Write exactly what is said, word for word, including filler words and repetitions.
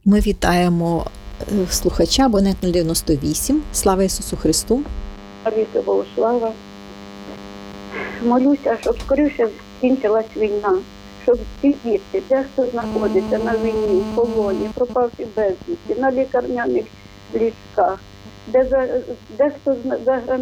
Ми вітаємо е, слухача абонент нуль дев'яносто вісім. Слава Ісусу Христу! Марвіка Богослава. Молюся, щоб скоріше скінчилась війна, щоб ці діти, де хто знаходиться на війні, в полоні, пропавши безвісті, на лікарняних ліжках, де, за, де хто за границею,